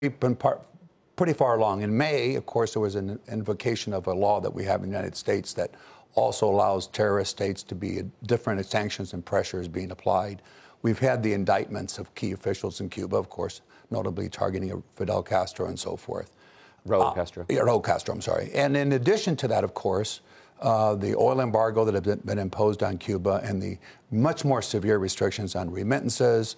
been pretty far along. In May, of course, there was an invocation of a law that we have in the United States that also allows terrorist states to be different sanctions and pressures being applied. We've had the indictments of key officials in Cuba, of course, notably targeting Fidel Castro and so forth. Raul Castro. Raul Castro, I'm sorry. And in addition to that, of course, the oil embargo that have been imposed on Cuba and the much more severe restrictions on remittances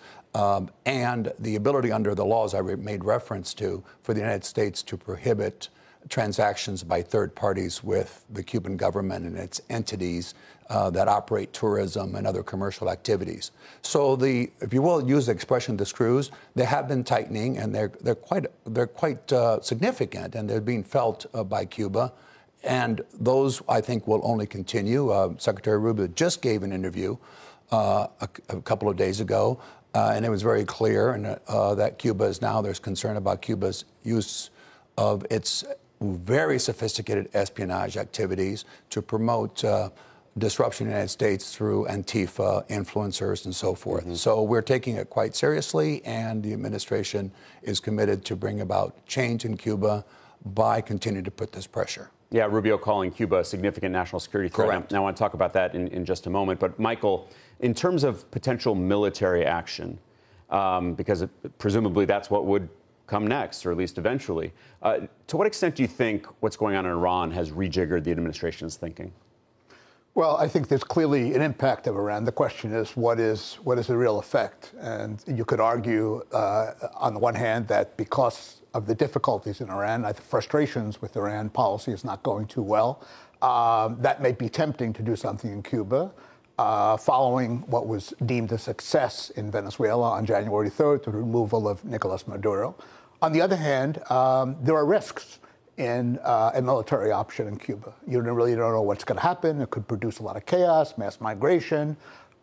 and the ability under the laws I made reference to for the United States to prohibit transactions by third parties with the Cuban government and its entities that operate tourism and other commercial activities. So if you will use the expression, the screws, they have been tightening, and they're quite significant, and they're being felt by Cuba. And those, I think, will only continue. Secretary Rubio just gave an interview a couple of days ago, and it was very clear that Cuba is now, there's concern about Cuba's use of its very sophisticated espionage activities to promote disruption in the United States through Antifa, influencers, and so forth. Mm-hmm. So we're taking it quite seriously, and the administration is committed to bring about change in Cuba by continuing to put this pressure. Yeah, Rubio calling Cuba a significant national security threat. Correct. Now, I want to talk about that in just a moment. But, Michael, in terms of potential military action, because presumably that's what would come next, or at least eventually, to what extent do you think what's going on in Iran has rejiggered the administration's thinking? Well, I think there's clearly an impact of Iran. The question is, what is the real effect? And you could argue, on the one hand, that because of the difficulties in Iran, the frustrations with Iran policy is not going too well, that may be tempting to do something in Cuba, following what was deemed a success in Venezuela on January 3rd, the removal of Nicolas Maduro. On the other hand, there are risks in a military option in Cuba. You really don't know what's going to happen. It could produce a lot of chaos, mass migration.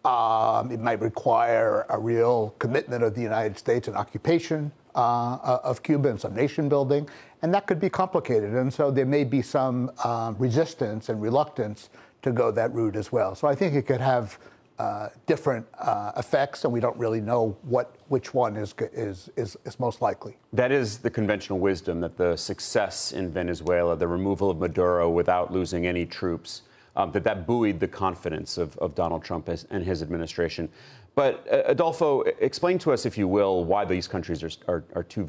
It might require a real commitment of the United States and occupation of Cuba and some nation building, and that could be complicated. And so there may be some resistance and reluctance to go that route as well. So I think it could have different effects, and we don't really know which one is most likely. That is the conventional wisdom, that the success in Venezuela, the removal of Maduro without losing any troops, that buoyed the confidence of Donald Trump and his administration. But Adolfo, explain to us, if you will, why these countries are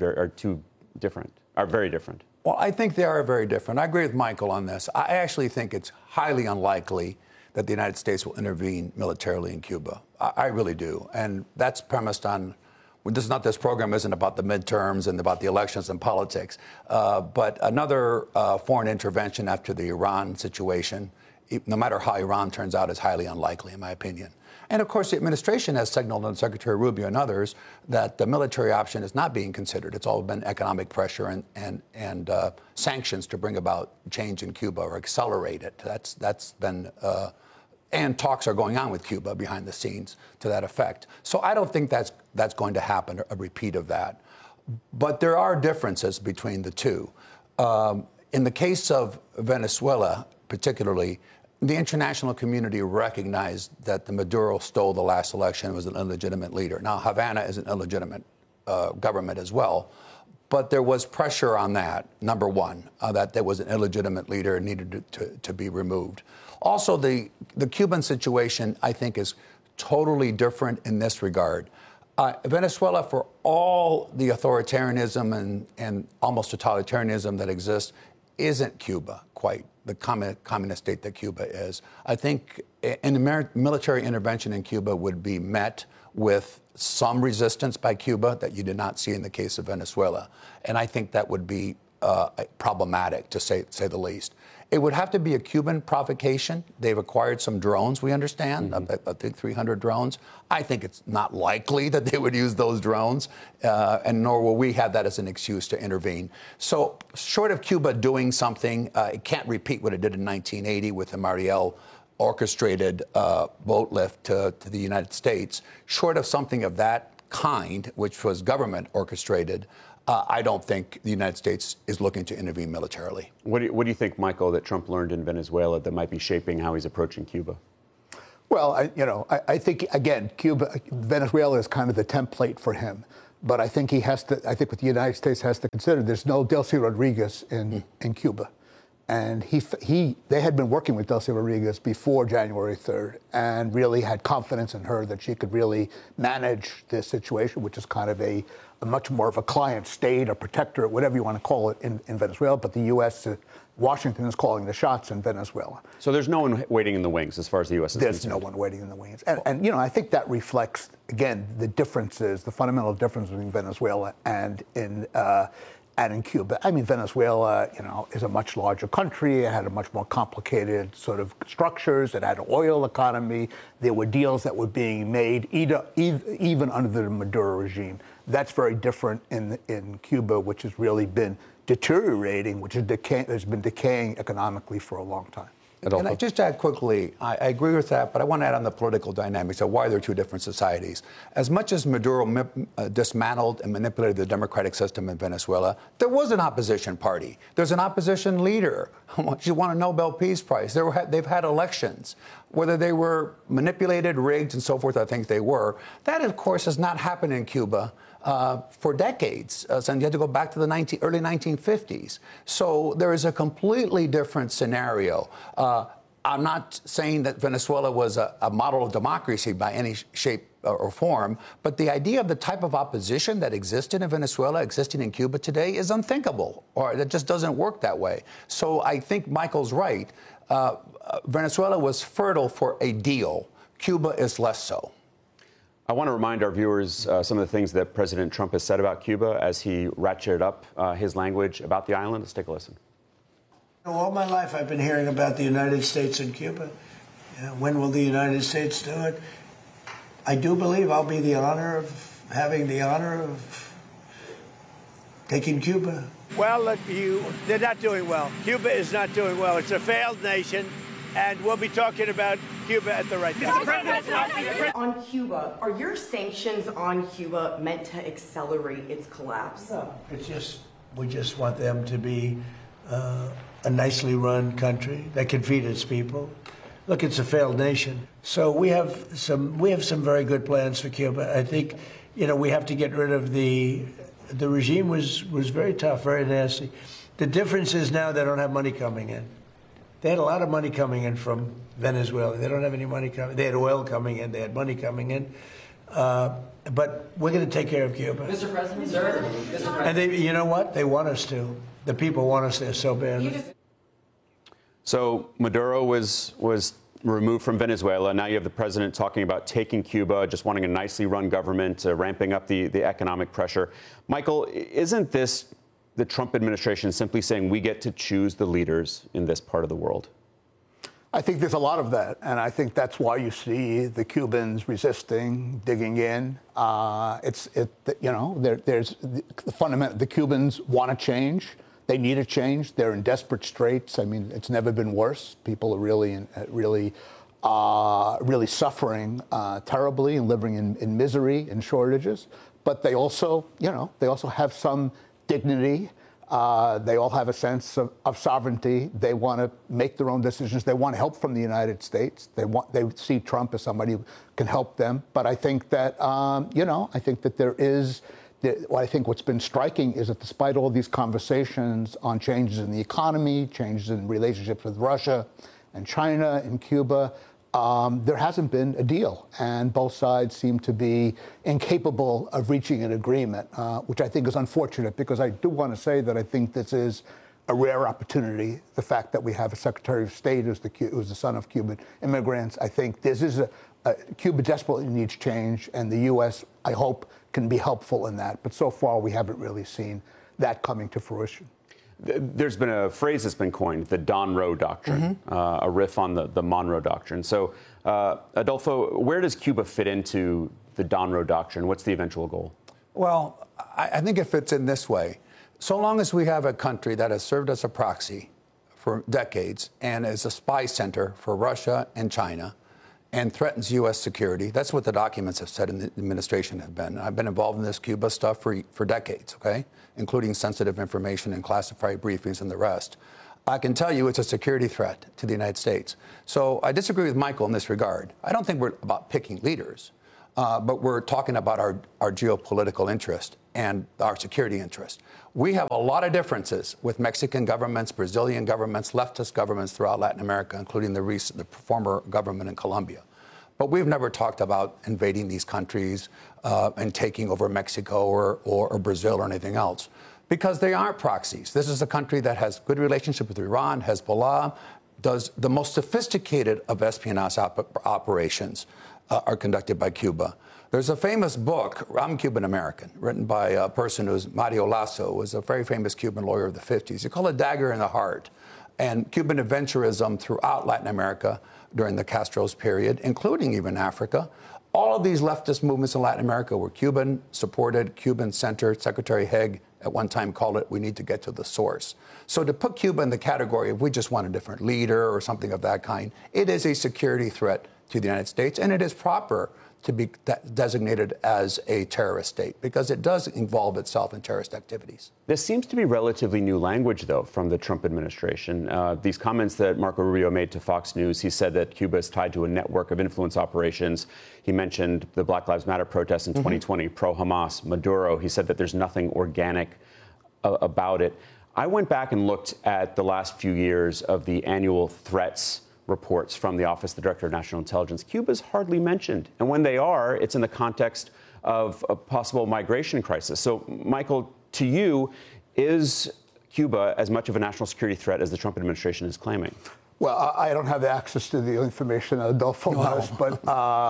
very different. Well, I think they are very different. I agree with Michael on this. I actually think it's highly unlikely that the United States will intervene militarily in Cuba. I really do. And that's premised on, this program isn't about the midterms and about the elections and politics, but another foreign intervention after the Iran situation, no matter how Iran turns out, is highly unlikely, in my opinion. And of course, the administration has signaled, and Secretary Rubio and others, that the military option is not being considered. It's all been economic pressure and sanctions to bring about change in Cuba or accelerate it. That's been, and talks are going on with Cuba behind the scenes to that effect. So I don't think that's going to happen, a repeat of that. But there are differences between the two. In the case of Venezuela, particularly, the international community recognized that the Maduro stole the last election and was an illegitimate leader. Now, Havana is an illegitimate government as well, but there was pressure on that, number one, that there was an illegitimate leader and needed to be removed. Also, the Cuban situation, I think, is totally different in this regard. Venezuela, for all the authoritarianism and almost totalitarianism that exists, isn't Cuba quite the communist state that Cuba is. I think an military intervention in Cuba would be met with some resistance by Cuba that you did not see in the case of Venezuela. And I think that would be problematic, to say the least. It would have to be a Cuban provocation. They've acquired some drones, we understand, I think 300 drones. I think it's not likely that they would use those drones, and nor will we have that as an excuse to intervene. So short of Cuba doing something, it can't repeat what it did in 1980 with the Mariel orchestrated boat lift to the United States. Short of something of that kind, which was government orchestrated, I don't think the United States is looking to intervene militarily. What do you think, Michael, that Trump learned in Venezuela that might be shaping how he's approaching Cuba? Well, I think, again, Venezuela is kind of the template for him. But I think I think what the United States has to consider, there's no Delcy Rodriguez in Cuba. And they had been working with Delcy Rodriguez before January 3rd and really had confidence in her that she could really manage this situation, which is kind of a much more of a client state or protectorate, whatever you want to call it, in Venezuela. But the U.S., Washington is calling the shots in Venezuela. So there's no one waiting in the wings as far as the U.S. is concerned? There's no one waiting in the wings. And I think that reflects, again, the fundamental difference between Venezuela and in Cuba. I mean, Venezuela, is a much larger country. It had a much more complicated sort of structures. It had an oil economy. There were deals that were being made even under the Maduro regime. That's very different in Cuba, which has really been deteriorating, which has been decaying economically for a long time. Can I just add quickly? I agree with that, but I want to add on the political dynamics of why they're two different societies. As much as Maduro dismantled and manipulated the democratic system in Venezuela, there was an opposition party. There's an opposition leader. She won a Nobel Peace Prize. They've had elections. Whether they were manipulated, rigged, and so forth, I think they were. That, of course, has not happened in Cuba for decades. So you had to go back to the early 1950s. So there is a completely different scenario. I'm not saying that Venezuela was a model of democracy by any shape or form, but the idea of the type of opposition that existed in Venezuela, existing in Cuba today, is unthinkable, or it just doesn't work that way. So I think Michael's right. Venezuela was fertile for a deal. Cuba is less so. I want to remind our viewers some of the things that President Trump has said about Cuba as he ratcheted up his language about the island. Let's take a listen. All my life I've been hearing about the United States and Cuba. When will the United States do it? I do believe I'll be having the honor of taking Cuba. Well, look, they're not doing well. Cuba is not doing well. It's a failed nation, and we'll be talking about Cuba at the right time. On Cuba, are your sanctions on Cuba meant to accelerate its collapse? No, we just want them to be a nicely run country that can feed its people. Look, it's a failed nation. So we have some very good plans for Cuba. I think, we have to get rid of the regime was very tough, very nasty. The difference is now they don't have money coming in. They had a lot of money coming in from Venezuela. They don't have any money coming. They had oil coming in. They had money coming in. But we're going to take care of Cuba. Mr. President, sir. And you know what? They want us to. The people want us there so badly. So Maduro was removed from Venezuela. Now you have the president talking about taking Cuba, just wanting a nicely run government, ramping up the economic pressure. Michael, isn't this the Trump administration simply saying we get to choose the leaders in this part of the world? I think there's a lot of that, and I think that's why you see the Cubans resisting, digging in. There's the fundamental. The Cubans want to change. They need a change. They're in desperate straits. I mean, it's never been worse. People are really suffering terribly and living in misery and shortages. But they also have some dignity. They all have a sense of sovereignty. They want to make their own decisions. They want help from the United States. They see Trump as somebody who can help them. But I think that I think what's been striking is that despite all these conversations on changes in the economy, changes in relationships with Russia and China and Cuba, there hasn't been a deal, and both sides seem to be incapable of reaching an agreement, which I think is unfortunate, because I do want to say that I think this is a rare opportunity. The fact that we have a Secretary of State who's the son of Cuban immigrants, I think this is Cuba desperately needs change, and the U.S., I hope, can be helpful in that. But so far, we haven't really seen that coming to fruition. There's been a phrase that's been coined, the Don Roe Doctrine, a riff on the Monroe Doctrine. So, Adolfo, where does Cuba fit into the Don Roe Doctrine? What's the eventual goal? Well, I think it fits in this way. So long as we have a country that has served as a proxy for decades and is a spy center for Russia and China and threatens U.S. security, that's what the documents have said in the administration have been. I've been involved in this Cuba stuff for decades, okay, including sensitive information and classified briefings and the rest. I can tell you it's a security threat to the United States. So I disagree with Michael in this regard. I don't think we're about picking leaders. but we're talking about our geopolitical interest and our security interest. We have a lot of differences with Mexican governments, Brazilian governments, leftist governments throughout Latin America, including the former government in Colombia. But we've never talked about invading these countries and taking over Mexico or Brazil or anything else, because they aren't proxies. This is a country that has good relationship with Iran, Hezbollah, does the most sophisticated of espionage operations are conducted by Cuba. There's a famous book, I'm Cuban American, written by a person who's Mario Lasso, who was a very famous Cuban lawyer of the 50s. He called it Dagger in the Heart. And Cuban adventurism throughout Latin America during the Castro's period, including even Africa. All of these leftist movements in Latin America were Cuban supported, Cuban centered. Secretary Haig at one time called it, we need to get to the source. So to put Cuba in the category of we just want a different leader or something of that kind, it is a security threat to the United States, and it is proper to be designated as a terrorist state because it does involve itself in terrorist activities. This seems to be relatively new language, though, from the Trump administration. These comments that Marco Rubio made to Fox News, he said that Cuba is tied to a network of influence operations. He mentioned the Black Lives Matter protests in 2020, pro-Hamas, Maduro. He said that there's nothing organic about it. I went back and looked at the last few years of the annual threats reports from the Office of the Director of National Intelligence. Cuba's hardly mentioned. And when they are, it's in the context of a possible migration crisis. So, Michael, to you, is Cuba as much of a national security threat as the Trump administration is claiming? Well, I don't have access to the information that Adolfo has, but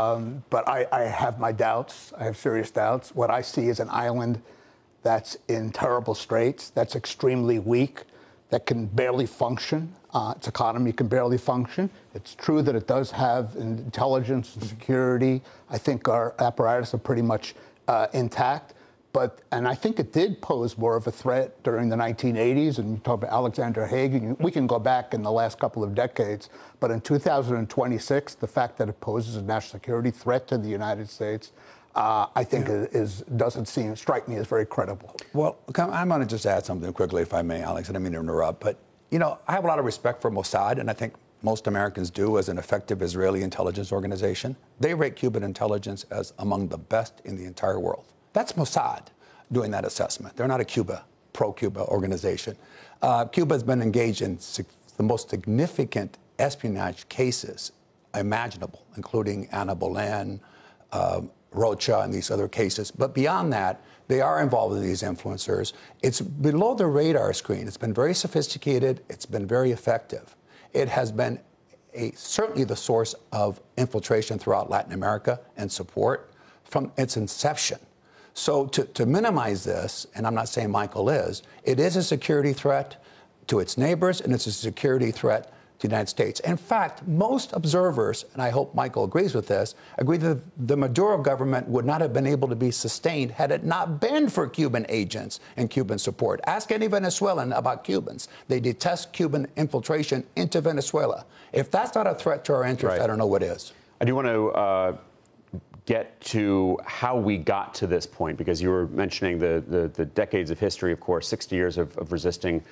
I have my doubts. I have serious doubts. What I see is an island that's in terrible straits, that's extremely weak, that can barely function. Its economy can barely function. It's true that it does have intelligence and security. I think our apparatus are pretty much intact. And I think it did pose more of a threat during the 1980s. And you talk about Alexander Haig. We can go back in the last couple of decades. But in 2026, the fact that it poses a national security threat to the United States, I think doesn't strike me as very credible. Well, I'm going to just add something quickly, if I may, Alex. I didn't mean to interrupt. But, you know, I have a lot of respect for Mossad, and I think most Americans do, as an effective Israeli intelligence organization. They rate Cuban intelligence as among the best in the entire world. That's Mossad doing that assessment. They're not a pro-Cuba organization. Cuba has been engaged in the most significant espionage cases imaginable, including Ana Bolén, Rocha, and these other cases. But beyond that, they are involved with these influencers. It's below the radar screen. It's been very sophisticated. It's been very effective. It has been certainly the source of infiltration throughout Latin America and support from its inception. So to minimize this, and I'm not saying Michael is, it is a security threat to its neighbors, and it's a security threat to the United States. In fact, most observers, and I hope Michael agrees with this, agree that the Maduro government would not have been able to be sustained had it not been for Cuban agents and Cuban support. Ask any Venezuelan about Cubans. They detest Cuban infiltration into Venezuela. If that's not a threat to our interests, right, I don't know what is. I do want to get to how we got to this point, because you were mentioning the decades of history, of course, 60 years of resisting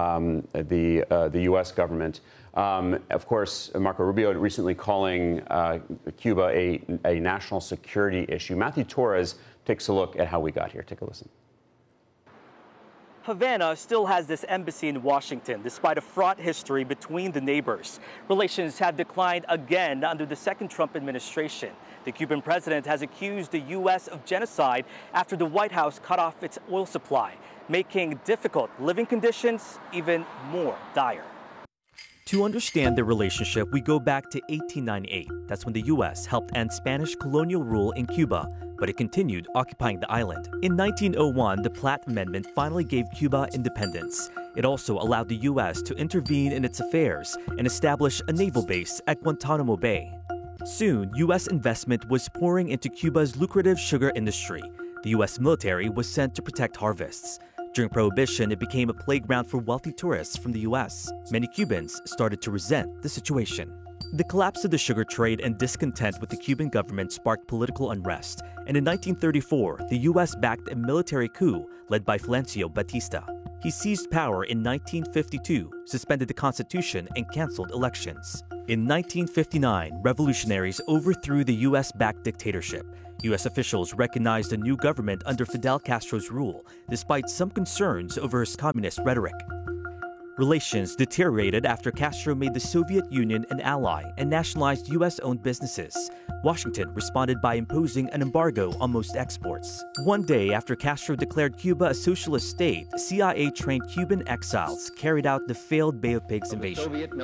the U.S. government. Of course, Marco Rubio recently calling Cuba a national security issue. Matthew Torres takes a look at how we got here. Take a listen. Havana still has this embassy in Washington, despite a fraught history between the neighbors. Relations have declined again under the second Trump administration. The Cuban president has accused the U.S. of genocide after the White House cut off its oil supply, making difficult living conditions even more dire. To understand their relationship, we go back to 1898. That's when the U.S. helped end Spanish colonial rule in Cuba, but it continued occupying the island. In 1901, the Platt Amendment finally gave Cuba independence. It also allowed the U.S. to intervene in its affairs and establish a naval base at Guantanamo Bay. Soon, U.S. investment was pouring into Cuba's lucrative sugar industry. The U.S. military was sent to protect harvests. During Prohibition, it became a playground for wealthy tourists from the U.S. Many Cubans started to resent the situation. The collapse of the sugar trade and discontent with the Cuban government sparked political unrest, and in 1934, the U.S. backed a military coup led by Fulgencio Batista. He seized power in 1952, suspended the Constitution, and canceled elections. In 1959, revolutionaries overthrew the U.S.-backed dictatorship. U.S. officials recognized a new government under Fidel Castro's rule, despite some concerns over his communist rhetoric. Relations deteriorated after Castro made the Soviet Union an ally and nationalized U.S.-owned businesses. Washington responded by imposing an embargo on most exports. One day after Castro declared Cuba a socialist state, CIA-trained Cuban exiles carried out the failed Bay of Pigs invasion. In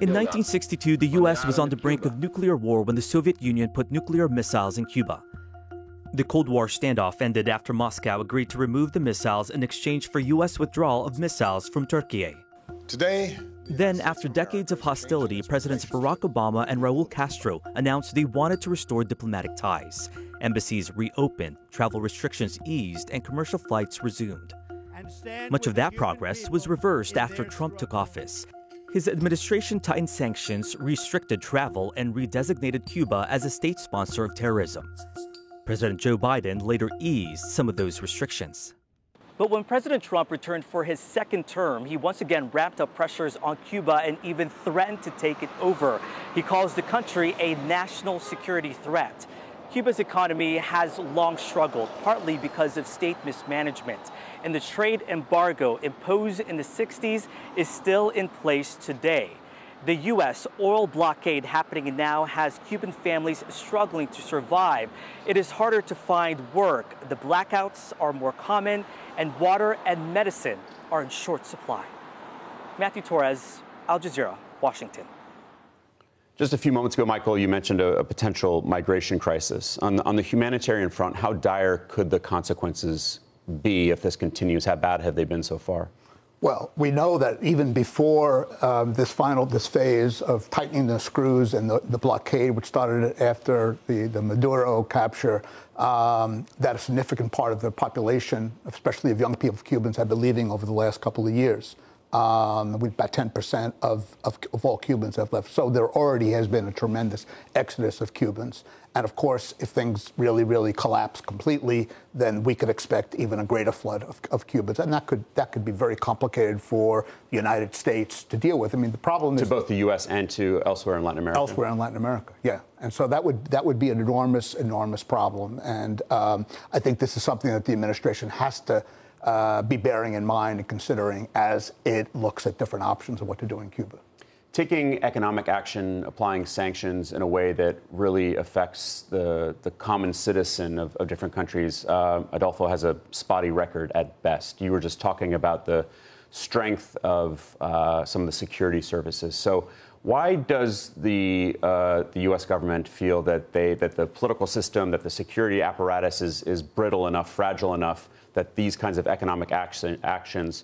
1962, the U.S. was on the brink of nuclear war when the Soviet Union put nuclear missiles in Cuba. The Cold War standoff ended after Moscow agreed to remove the missiles in exchange for U.S. withdrawal of missiles from Turkey. Today, Then, after decades of hostility, Presidents Barack Obama and Raul Castro announced they wanted to restore diplomatic ties. Embassies reopened, travel restrictions eased, and commercial flights resumed. Much of that progress was reversed after Trump took office. His administration tightened sanctions, restricted travel, and redesignated Cuba as a state sponsor of terrorism. President Joe Biden later eased some of those restrictions. But when President Trump returned for his second term, he once again ramped up pressures on Cuba and even threatened to take it over. He calls the country a national security threat. Cuba's economy has long struggled, partly because of state mismanagement. And the trade embargo imposed in the 60s is still in place today. The U.S. oil blockade happening now has Cuban families struggling to survive. It is harder to find work. The blackouts are more common, and water and medicine are in short supply. Matthew Torres, Al Jazeera, Washington. Just a few moments ago, Michael, you mentioned a potential migration crisis. On the humanitarian front, how dire could the consequences be if this continues? How bad have they been so far? Well, we know that even before this phase of tightening the screws and the blockade, which started after the Maduro capture, that a significant part of the population, especially of young people, Cubans, have been leaving over the last couple of years. About 10% of all Cubans have left. So there already has been a tremendous exodus of Cubans. And of course, if things really, really collapse completely, then we could expect even a greater flood of Cubans. And that could be very complicated for the United States to deal with. I mean, the problem is... To both the U.S. and to elsewhere in Latin America. Elsewhere in Latin America, yeah. And so that would be an enormous, enormous problem. And I think this is something that the administration has to be bearing in mind and considering as it looks at different options of what to do in Cuba. Taking economic action, applying sanctions in a way that really affects the common citizen of different countries, Adolfo has a spotty record at best. You were just talking about the strength of some of the security services. So why does the U.S. government feel that the political system, that the security apparatus is brittle enough, fragile enough, that these kinds of economic actions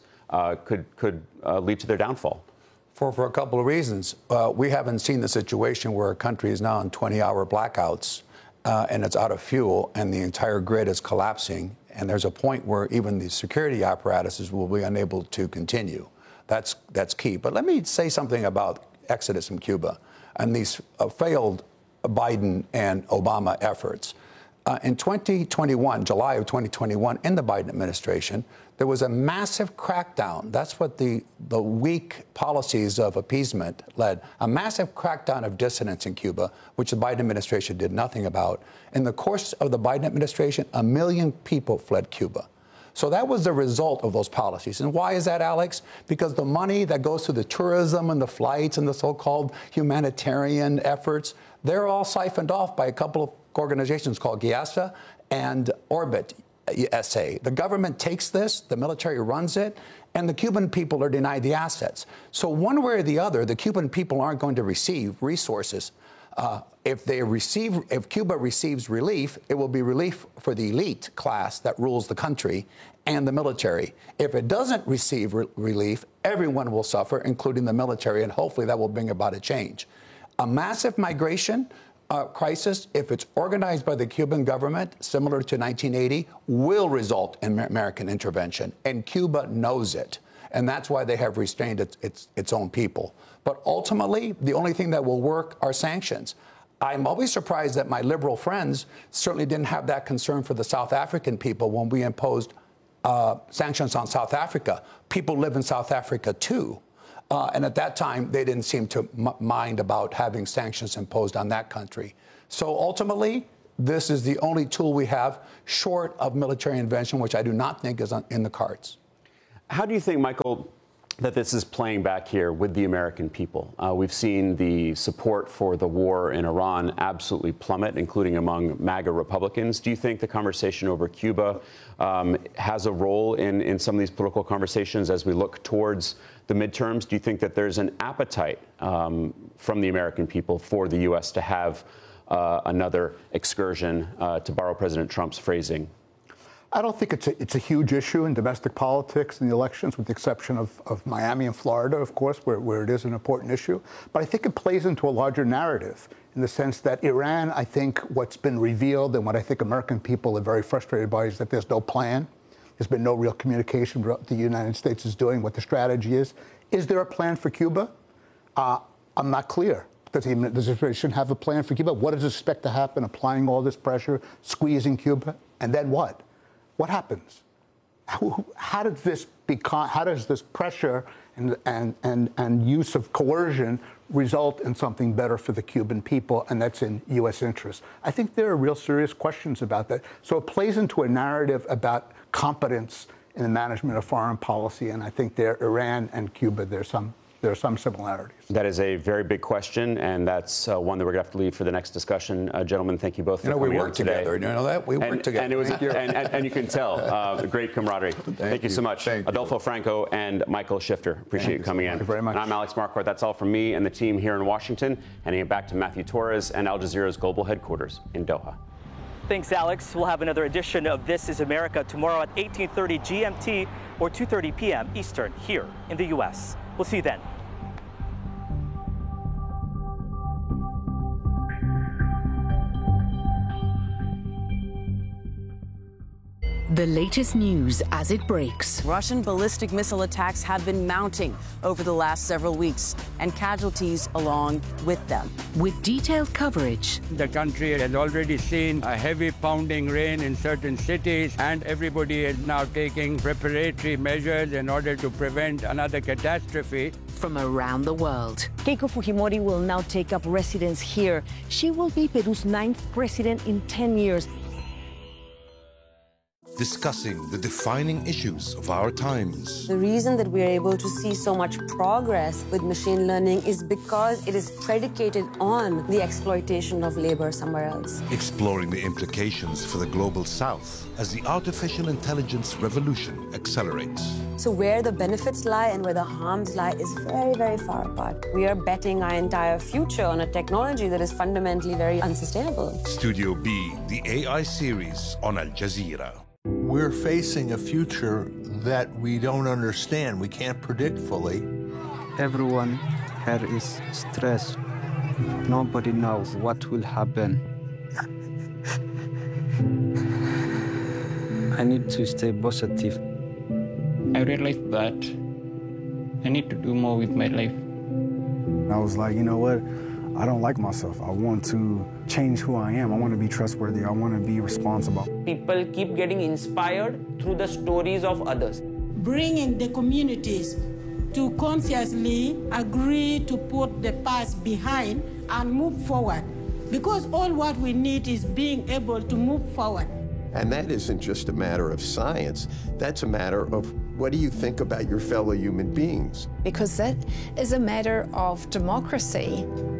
could lead to their downfall? For a couple of reasons. We haven't seen the situation where a country is now in 20-hour blackouts and it's out of fuel and the entire grid is collapsing. And there's a point where even the security apparatuses will be unable to continue. That's key. But let me say something about exodus from Cuba and these failed Biden and Obama efforts. In 2021, July of 2021, in the Biden administration, there was a massive crackdown. That's what the weak policies of appeasement led. A massive crackdown of dissidents in Cuba, which the Biden administration did nothing about. In the course of the Biden administration, 1 million people fled Cuba. So that was the result of those policies. And why is that, Alex? Because the money that goes to the tourism and the flights and the so-called humanitarian efforts, they're all siphoned off by a couple of organizations called GIASA and Orbit SA. The government takes this, the military runs it, and the Cuban people are denied the assets. So one way or the other, the Cuban people aren't going to receive resources. If Cuba receives relief, it will be relief for the elite class that rules the country and the military. If it doesn't receive relief, everyone will suffer, including the military, and hopefully that will bring about a change. A massive migration crisis, if it's organized by the Cuban government, similar to 1980, will result in American intervention. And Cuba knows it. And that's why they have restrained its own people. But ultimately, the only thing that will work are sanctions. I'm always surprised that my liberal friends certainly didn't have that concern for the South African people when we imposed sanctions on South Africa. People live in South Africa, too. And at that time, they didn't seem to mind about having sanctions imposed on that country. So ultimately, this is the only tool we have short of military intervention, which I do not think is in the cards. How do you think, Michael, that this is playing back here with the American people? We've seen the support for the war in Iran absolutely plummet, including among MAGA Republicans. Do you think the conversation over Cuba has a role in some of these political conversations as we look towards the midterms? Do you think that there's an appetite from the American people for the U.S. to have another excursion, to borrow President Trump's phrasing? I don't think it's a huge issue in domestic politics in the elections, with the exception of Miami and Florida, of course, where it is an important issue. But I think it plays into a larger narrative in the sense that Iran, I think what's been revealed and what I think American people are very frustrated by is that there's no plan. There's been no real communication about what the United States is doing, what the strategy is. Is there a plan for Cuba? I'm not clear. Does the administration have a plan for Cuba? What does it expect to happen, applying all this pressure, squeezing Cuba? And then what? What happens? How does this pressure and use of coercion result in something better for the Cuban people, and that's in U.S. interest? I think there are real serious questions about that. So it plays into a narrative about competence in the management of foreign policy, and I think there, Iran and Cuba, there are some similarities. That is a very big question, and that's one that we're going to have to leave for the next discussion. Gentlemen, thank you both for coming we work together. Today. You know that? We work together. And, it was, and you can tell, great camaraderie. Thank you so much. Adolfo Franco and Michael Shifter. Appreciate you coming in. Thank you very much. And I'm Alex Marquardt. That's all from me and the team here in Washington. Handing it back to Matthew Torres and Al Jazeera's global headquarters in Doha. Thanks, Alex. We'll have another edition of This is America tomorrow at 18:30 GMT or 2:30 p.m. Eastern here in the U.S. We'll see you then. The latest news as it breaks. Russian ballistic missile attacks have been mounting over the last several weeks, and casualties along with them. With detailed coverage. The country has already seen a heavy pounding rain in certain cities, and everybody is now taking preparatory measures in order to prevent another catastrophe. From around the world. Keiko Fujimori will now take up residence here. She will be Peru's 9th president in 10 years. Discussing the defining issues of our times. The reason that we are able to see so much progress with machine learning is because it is predicated on the exploitation of labor somewhere else. Exploring the implications for the global south as the artificial intelligence revolution accelerates. So where the benefits lie and where the harms lie is very, very far apart. We are betting our entire future on a technology that is fundamentally very unsustainable. Studio B, the AI series on Al Jazeera. We're facing a future that we don't understand, we can't predict fully. Everyone here is stressed. Nobody knows what will happen. I need to stay positive. I realized that I need to do more with my life. I was like, you know what? I don't like myself. I want to change who I am. I want to be trustworthy. I want to be responsible. People keep getting inspired through the stories of others. Bringing the communities to consciously agree to put the past behind and move forward. Because all what we need is being able to move forward. And that isn't just a matter of science. That's a matter of what do you think about your fellow human beings? Because that is a matter of democracy.